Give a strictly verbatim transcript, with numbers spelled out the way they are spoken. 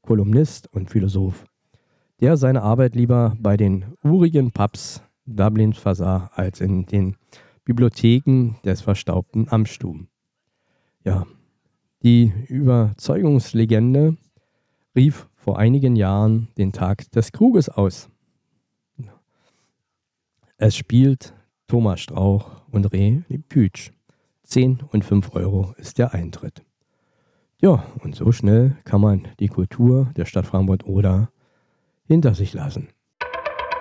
Kolumnist und Philosoph, der seine Arbeit lieber bei den urigen Pubs Dublins versah, als in den Bibliotheken des verstaubten Amtsstuben. Ja, die Überzeugungslegende rief vor einigen Jahren den Tag des Kruges aus. Es spielt Thomas Strauch und Reh Pütsch. zehn und fünf Euro ist der Eintritt. Ja, und so schnell kann man die Kultur der Stadt Frankfurt-Oder hinter sich lassen.